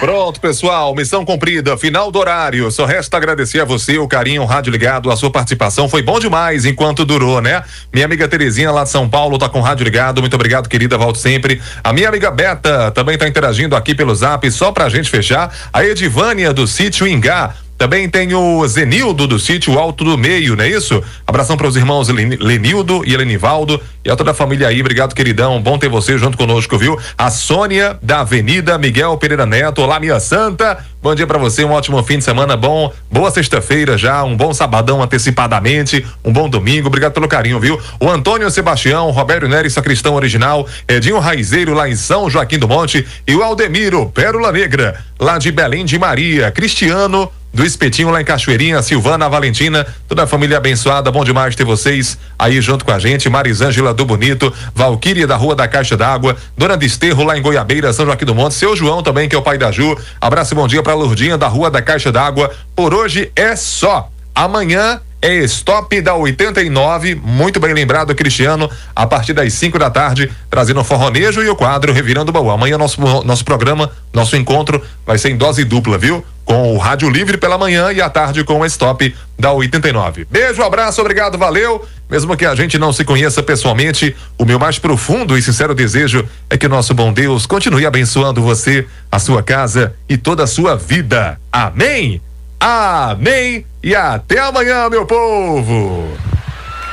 Pronto, pessoal, missão cumprida, final do horário. Só resta agradecer a você, o carinho, o rádio ligado, a sua participação. Foi bom demais enquanto durou, né? Minha amiga Terezinha lá de São Paulo tá com o rádio ligado. Muito obrigado, querida, volto sempre. A minha amiga Beta também tá interagindo aqui pelo Zap, só pra gente fechar. A Edivânia do Sítio Ingá. Também tem o Zenildo do Sítio Alto do Meio, não é isso? Abração para os irmãos Lenildo e Elenivaldo e a toda a família aí. Obrigado, queridão. Bom ter você junto conosco, viu? A Sônia da Avenida Miguel Pereira Neto. Olá, minha santa. Bom dia para você, um ótimo fim de semana bom. Boa sexta-feira já, um bom sabadão antecipadamente, um bom domingo. Obrigado pelo carinho, viu? O Antônio Sebastião, Roberto Nery, Sacristão Original, Edinho Raizeiro lá em São Joaquim do Monte e o Aldemiro, Pérola Negra, lá de Belém de Maria. Cristiano do Espetinho lá em Cachoeirinha, Silvana, Valentina, toda a família abençoada, bom demais ter vocês aí junto com a gente. Marisângela do Bonito, Valquíria da Rua da Caixa d'Água, Dona Desterro lá em Goiabeira, São Joaquim do Monte, seu João também, que é o pai da Ju. Abraço e bom dia pra Lourdinha da Rua da Caixa d'Água. Por hoje é só. Amanhã é Stop da 89, muito bem lembrado, Cristiano, a partir das 5 da tarde, trazendo o forronejo e o quadro Revirando o Baú. Amanhã nosso programa, nosso encontro vai ser em dose dupla, viu? Com o Rádio Livre pela manhã e à tarde com o Stop da 89. Beijo, abraço, obrigado, valeu. Mesmo que a gente não se conheça pessoalmente, o meu mais profundo e sincero desejo é que o nosso bom Deus continue abençoando você, a sua casa e toda a sua vida. Amém? Amém! E até amanhã, meu povo!